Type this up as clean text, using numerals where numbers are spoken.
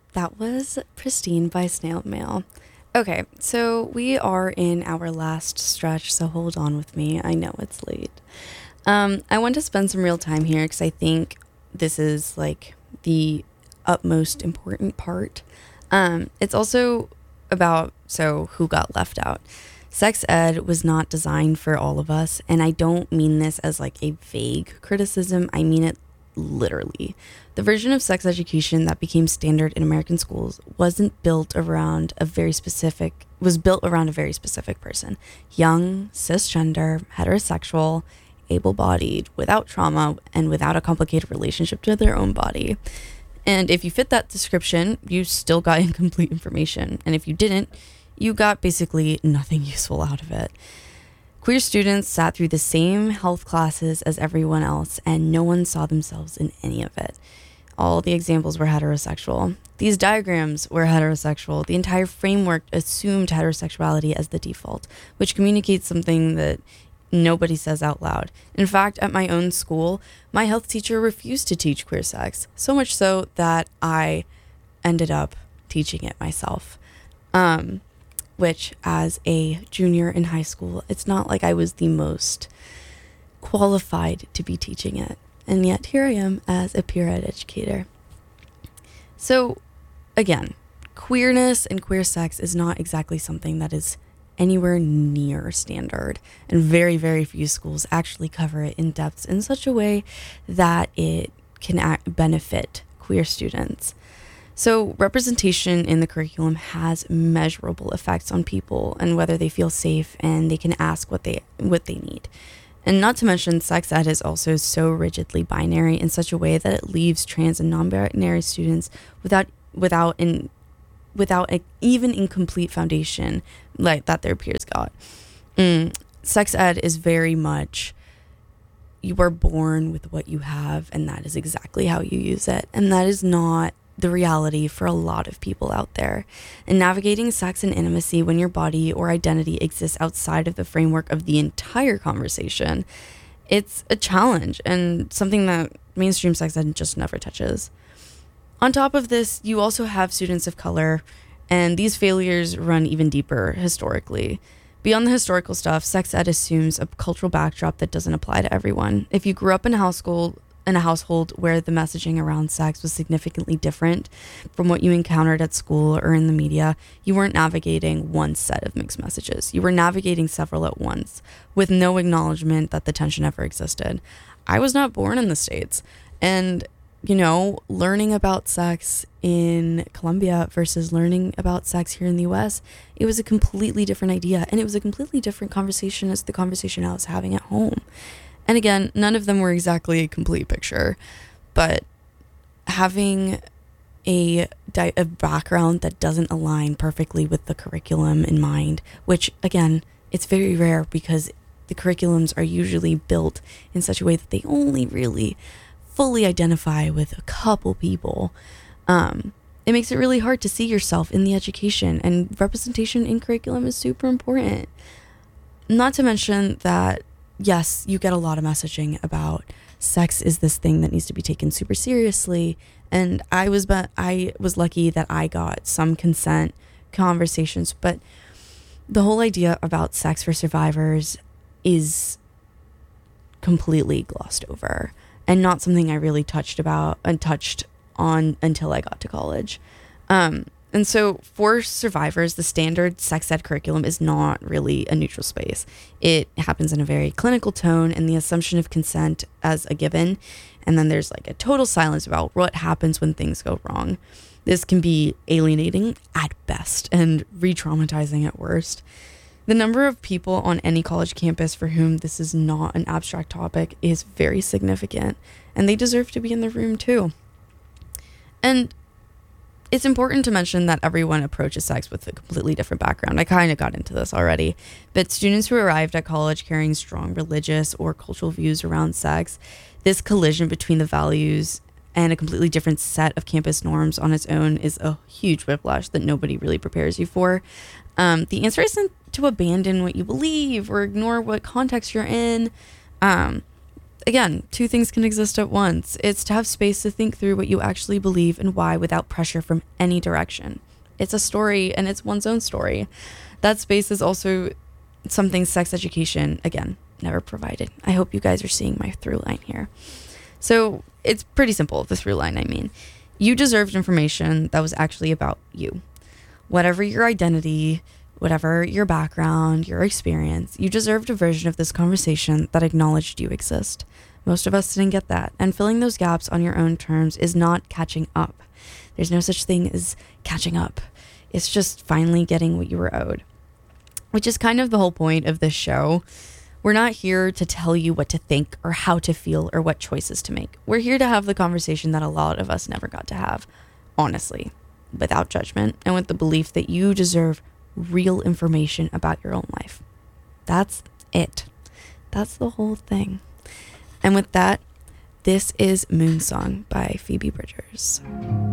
That was Pristine by Snail Mail. Okay, so we are in our last stretch, so hold on with me. I know it's late. I want to spend some real time here because I think this is like the utmost important part. It's also about who got left out. Sex ed was not designed for all of us, and I don't mean this as like a vague criticism. I mean it literally. The version of sex education that became standard in American schools was built around a very specific person. Young, cisgender, heterosexual, able-bodied, without trauma, and without a complicated relationship to their own body. And if you fit that description, you still got incomplete information. And if you didn't, you got basically nothing useful out of it. Queer students sat through the same health classes as everyone else, and no one saw themselves in any of it. All the examples were heterosexual. These diagrams were heterosexual. The entire framework assumed heterosexuality as the default, which communicates something that nobody says out loud. In fact, at my own school, my health teacher refused to teach queer sex, so much so that I ended up teaching it myself. Which, as a junior in high school, it's not like I was the most qualified to be teaching it. And yet here I am as a peer ed educator. So, again, queerness and queer sex is not exactly something that is anywhere near standard. And very, very few schools actually cover it in depth in such a way that it can benefit queer students. So representation in the curriculum has measurable effects on people and whether they feel safe and they can ask what they need. And not to mention, sex ed is also so rigidly binary in such a way that it leaves trans and non-binary students without an even incomplete foundation like that their peers got. Sex ed is very much, you are born with what you have, and that is exactly how you use it. And that is not the reality for a lot of people out there. And navigating sex and intimacy when your body or identity exists outside of the framework of the entire conversation, it's a challenge and something that mainstream sex ed just never touches. On top of this, you also have students of color, and these failures run even deeper historically. Beyond the historical stuff, sex ed assumes a cultural backdrop that doesn't apply to everyone. If you grew up in a household where the messaging around sex was significantly different from what you encountered at school or in the media, you weren't navigating one set of mixed messages. You were navigating several at once with no acknowledgement that the tension ever existed. I was not born in the States, and learning about sex in Colombia versus learning about sex here in the US, it was a completely different idea, and it was a completely different conversation as the conversation I was having at home. And again, none of them were exactly a complete picture, but having a background that doesn't align perfectly with the curriculum in mind, which again, it's very rare because the curriculums are usually built in such a way that they only really fully identify with a couple people. It makes it really hard to see yourself in the education, and representation in curriculum is super important. Not to mention that yes, you get a lot of messaging about sex is this thing that needs to be taken super seriously. And I was lucky that I got some consent conversations, but the whole idea about sex for survivors is completely glossed over and not something I really touched on until I got to college. And so for survivors, the standard sex ed curriculum is not really a neutral space. It happens in a very clinical tone and the assumption of consent as a given. And then there's like a total silence about what happens when things go wrong. This can be alienating at best and re-traumatizing at worst. The number of people on any college campus for whom this is not an abstract topic is very significant, and they deserve to be in the room too. And it's important to mention that everyone approaches sex with a completely different background. I kind of got into this already, but students who arrived at college carrying strong religious or cultural views around sex, this collision between the values and a completely different set of campus norms on its own is a huge whiplash that nobody really prepares you for. The answer isn't to abandon what you believe or ignore what context you're in. again, two things can exist at once. It's to have space to think through what you actually believe and why without pressure from any direction. It's a story, and it's one's own story. That space is also something sex education, again, never provided. I hope you guys are seeing my through line here. So it's pretty simple, the through line, I mean. You deserved information that was actually about you. Whatever your identity, whatever your background, your experience, you deserved a version of this conversation that acknowledged you exist. Most of us didn't get that, and filling those gaps on your own terms is not catching up. There's no such thing as catching up. It's just finally getting what you were owed, which is kind of the whole point of this show. We're not here to tell you what to think or how to feel or what choices to make. We're here to have the conversation that a lot of us never got to have, honestly, without judgment and with the belief that you deserve real information about your own life. That's it. That's the whole thing. And with that, this is Moonsong by Phoebe Bridgers.